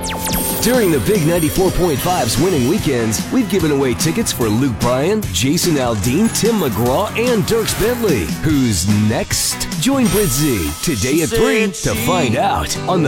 During the Big 94.5's winning weekends, we've given away tickets for Luke Bryan, Jason Aldean, Tim McGraw, and Dierks Bentley. Who's next? Join Brit Z today at 3 to find out on the